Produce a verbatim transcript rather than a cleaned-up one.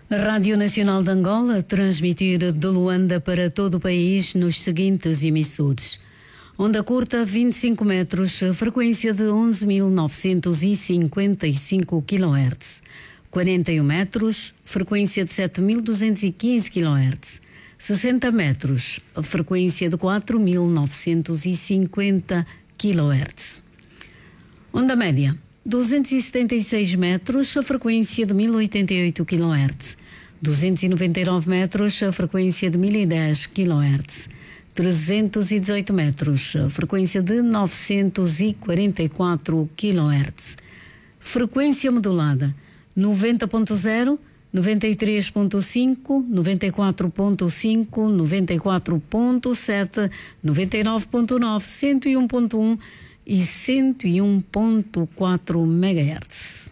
Rádio Nacional de Angola, transmitir de Luanda para todo o país nos seguintes emissores. Onda curta, vinte e cinco metros, frequência de onze mil novecentos e cinquenta e cinco quilohertz. quarenta e um metros, frequência de sete mil duzentos e quinze quilohertz. sessenta metros, frequência de quatro mil novecentos e cinquenta quilohertz. Onda média, duzentos e setenta e seis metros, a frequência de mil e oitenta e oito quilohertz. duzentos e noventa e nove metros, a frequência de mil e dez quilohertz. trezentos e dezoito metros, a frequência de novecentos e quarenta e quatro quilohertz. Frequência modulada, noventa ponto zero, noventa e três ponto cinco, noventa e quatro ponto cinco, noventa e quatro ponto sete, noventa e nove ponto nove, cento e um ponto um e cento e um ponto quatro megahertz.